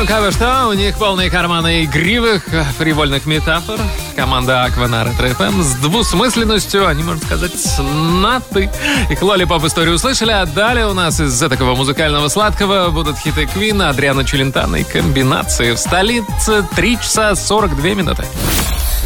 Ну, что, у них полные карманы игривых, фривольных метафор. Команда Aqua на Ретро-ФМ с двусмысленностью, они, можно сказать, снаты. Их лолипоп историю услышали, а далее у нас из такого музыкального сладкого будут хиты Квина, Адриано Челентано и комбинации. В столице 3 часа 42 минуты.